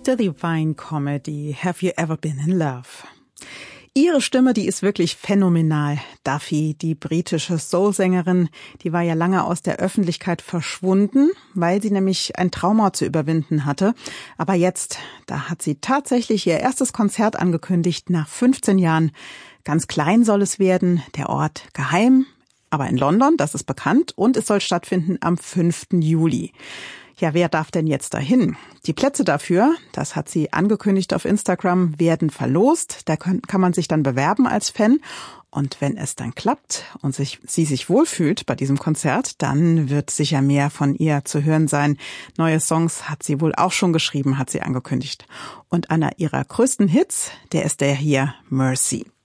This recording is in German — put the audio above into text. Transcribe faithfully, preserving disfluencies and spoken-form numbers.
The Divine Comedy, Have You Ever Been in Love? Ihre Stimme, die ist wirklich phänomenal. Duffy, die britische Soul-Sängerin, die war ja lange aus der Öffentlichkeit verschwunden, weil sie nämlich ein Trauma zu überwinden hatte. Aber jetzt, da hat sie tatsächlich ihr erstes Konzert angekündigt nach fünfzehn Jahren. Ganz klein soll es werden, der Ort geheim, aber in London, das ist bekannt, und es soll stattfinden am fünften Juli. Ja, wer darf denn jetzt dahin? Die Plätze dafür, das hat sie angekündigt auf Instagram, werden verlost. Da kann, kann man sich dann bewerben als Fan. Und wenn es dann klappt und sich, sie sich wohlfühlt bei diesem Konzert, dann wird sicher mehr von ihr zu hören sein. Neue Songs hat sie wohl auch schon geschrieben, hat sie angekündigt. Und einer ihrer größten Hits, der ist der hier, Mercy.